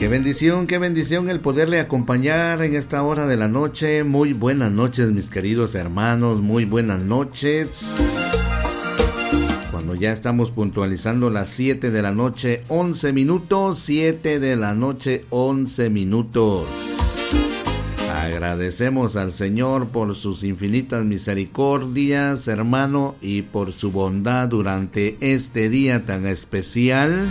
qué bendición el poderle acompañar en esta hora de la noche. Muy buenas noches, mis queridos hermanos, muy buenas noches. Cuando ya estamos puntualizando las 7 de la noche, 11 minutos, 7 de la noche, 11 minutos. Agradecemos al Señor por sus infinitas misericordias, hermano, y por su bondad durante este día tan especial.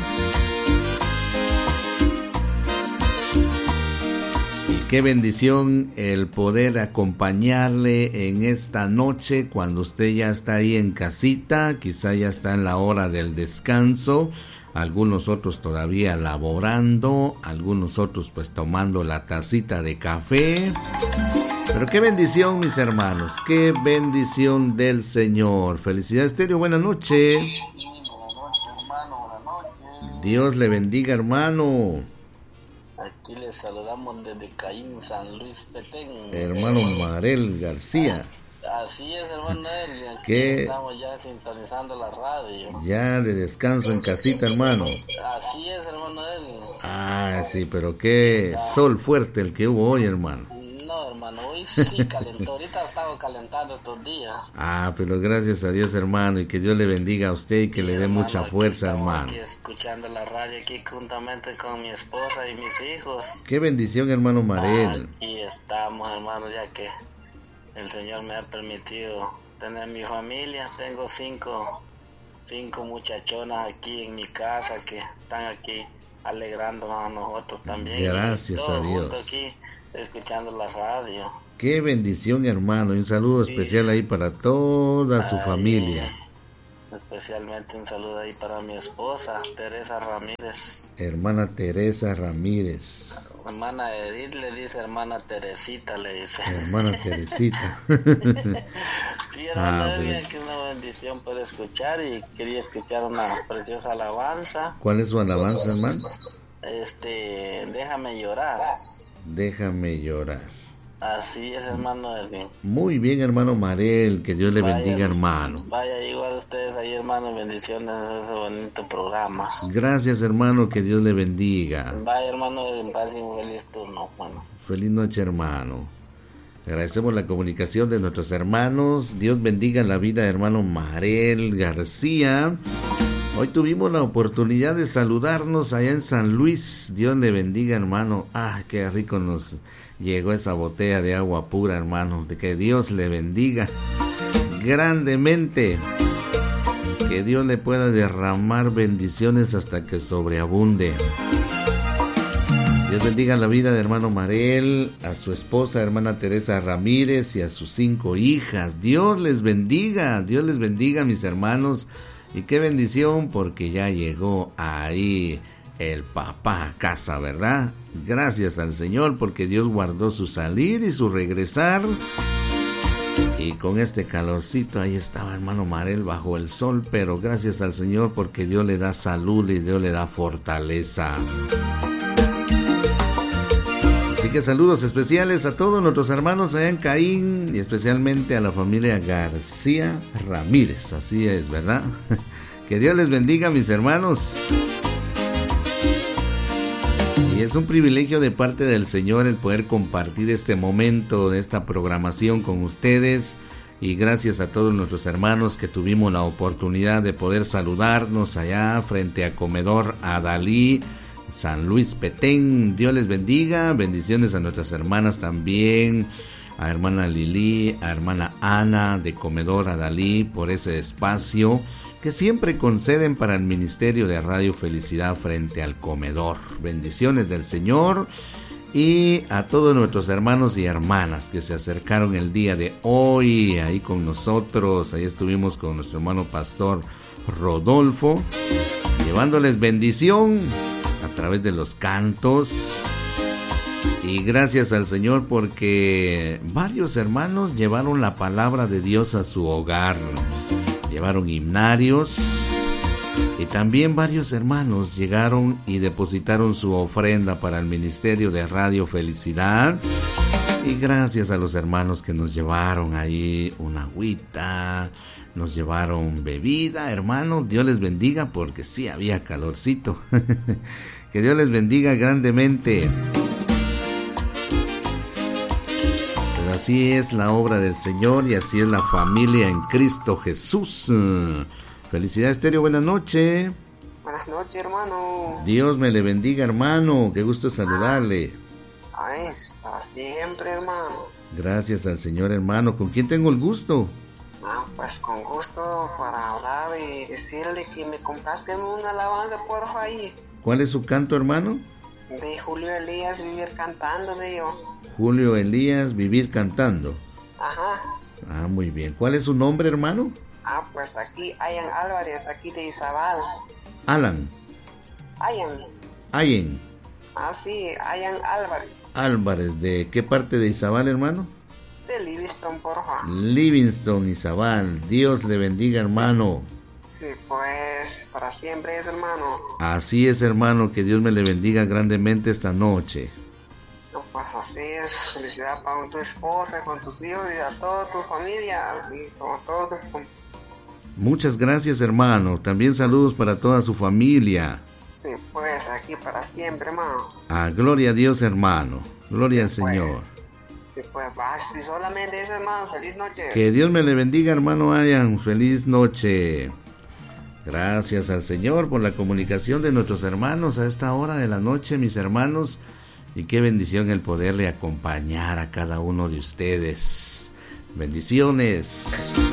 Qué bendición el poder acompañarle en esta noche cuando usted ya está ahí en casita, quizá ya está en la hora del descanso, algunos otros todavía laborando, algunos otros pues tomando la tacita de café. Pero qué bendición, mis hermanos, qué bendición del Señor. Felicidades, Estéreo, buenas noches. Buenas noches, hermano, buenas noches. Dios le bendiga, hermano. Aquí les saludamos desde Caín, San Luis Petén. Hermano Marel García. Así es, hermano. Aquí ¿Qué? Estamos ya sintonizando la radio. Ya de descanso en casita, hermano. Así es, hermano. Ah, sí, pero qué sol fuerte el que hubo hoy, hermano. No, hermano, hoy sí calentó. Ahorita estaba calentando estos días. Ah, pero gracias a Dios, hermano, y que Dios le bendiga a usted y que le dé hermano, mucha fuerza, hermano. Aquí escuchando la radio aquí juntamente con mi esposa y mis hijos. Qué bendición, hermano Marel. Aquí estamos, hermano, ya que el Señor me ha permitido tener mi familia. Tengo cinco muchachonas aquí en mi casa que están aquí alegrándonos a nosotros también. Gracias a Dios. Aquí escuchando la radio. Qué bendición, hermano, y un saludo especial ahí para toda su familia. Especialmente un saludo ahí para mi esposa, Teresa Ramírez. Hermana Teresa Ramírez. Hermana Edith le dice hermana Teresita, le dice. Hermana Teresita. Sí, hermano, que una bendición poder escuchar y quería escuchar una preciosa alabanza. ¿Cuál es su alabanza, hermano? Déjame llorar. Déjame llorar. Así es, hermano. Muy bien, hermano Marel, que Dios le bendiga, hermano. Vaya, igual ustedes ahí, hermano, bendiciones a ese bonito programa. Gracias, hermano, que Dios le bendiga. Vaya, hermano, en paz y un feliz turno, bueno. Feliz noche, hermano. Agradecemos la comunicación de nuestros hermanos. Dios bendiga la vida de hermano Marel García. Hoy tuvimos la oportunidad de saludarnos allá en San Luis. Dios le bendiga, hermano. Ah, qué rico nos llegó esa botella de agua pura, hermano. De que Dios le bendiga grandemente. Que Dios le pueda derramar bendiciones hasta que sobreabunde. Dios bendiga la vida de hermano Marel, a su esposa, hermana Teresa Ramírez, y a sus 5 hijas. Dios les bendiga, mis hermanos. Y qué bendición, porque ya llegó ahí el papá a casa, ¿verdad? Gracias al Señor, porque Dios guardó su salir y su regresar. Y con este calorcito, ahí estaba hermano Marel bajo el sol, pero gracias al Señor, porque Dios le da salud y Dios le da fortaleza. Así que saludos especiales a todos nuestros hermanos allá en Caín y especialmente a la familia García Ramírez. Así es, ¿verdad? Que Dios les bendiga, mis hermanos. Y es un privilegio de parte del Señor el poder compartir este momento de esta programación con ustedes. Y gracias a todos nuestros hermanos que tuvimos la oportunidad de poder saludarnos allá frente a Comedor Adalí, San Luis Petén. Dios les bendiga. Bendiciones a nuestras hermanas también, a hermana Lili, a hermana Ana de Comedor Adalí, por ese espacio que siempre conceden para el Ministerio de Radio Felicidad frente al comedor. Bendiciones del Señor. Y a todos nuestros hermanos y hermanas que se acercaron el día de hoy ahí con nosotros. Ahí estuvimos con nuestro hermano pastor Rodolfo, llevándoles bendición a través de los cantos. Y gracias al Señor porque varios hermanos llevaron la palabra de Dios a su hogar. Llevaron himnarios. Y también varios hermanos llegaron y depositaron su ofrenda para el Ministerio de Radio Felicidad. Y gracias a los hermanos que nos llevaron ahí una agüita, nos llevaron bebida, hermano. Dios les bendiga porque sí había calorcito. Que Dios les bendiga grandemente. Pero así es la obra del Señor y así es la familia en Cristo Jesús. Felicidades, Estéreo, buenas noches. Buenas noches, hermano. Dios me le bendiga, hermano. Qué gusto saludarle. Ay, para siempre, hermano. Gracias al Señor, hermano. ¿Con quién tengo el gusto? Pues con gusto para hablar y decirle que me compraste una alabanza, porfa, ahí. ¿Cuál es su canto, hermano? De Julio Elías, Vivir Cantando, de yo. Julio Elías, Vivir Cantando. Ajá. Muy bien. ¿Cuál es su nombre, hermano? Pues aquí, Ayan Álvarez, aquí de Izabal. Alan. Ayan. Sí, Ayan Álvarez. Álvarez, ¿de qué parte de Izabal, hermano? De Livingston, porfa. Livingston, Izabal. Dios le bendiga, hermano. Sí, pues, para siempre es, hermano. Así es, hermano, que Dios me le bendiga grandemente esta noche. No, pues así es. Felicidad para tu esposa, con tus hijos y a toda tu familia y con todos tus... Muchas gracias, hermano. También saludos para toda su familia. Sí, pues, aquí para siempre, hermano. Gloria a Dios, hermano. Gloria al Señor. Sí, pues, y solamente eso, hermano. Feliz noche. Que Dios me le bendiga, hermano Ayan. Feliz noche. Gracias al Señor por la comunicación de nuestros hermanos a esta hora de la noche, mis hermanos. Y qué bendición el poderle acompañar a cada uno de ustedes. Bendiciones.